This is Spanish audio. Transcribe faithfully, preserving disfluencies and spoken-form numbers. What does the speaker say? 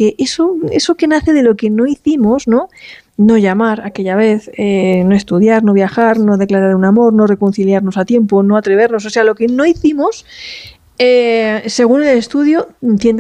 porque eso, eso que nace de lo que no hicimos, ¿no? No llamar aquella vez, eh, no estudiar, no viajar, no declarar un amor, no reconciliarnos a tiempo, no atrevernos, o sea, lo que no hicimos, eh, según el estudio, tiende